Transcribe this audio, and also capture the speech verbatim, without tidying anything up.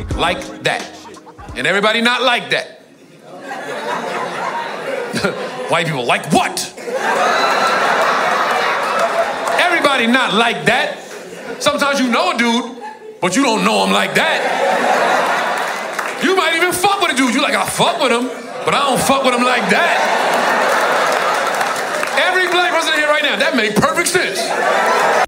like that. And everybody not like that. White people like what? Everybody not like that. Sometimes you know a dude, but you don't know him like that. You might even fuck with a dude. You like, I fuck with him, but I don't fuck with him like that. Every black person here right now, that made perfect sense.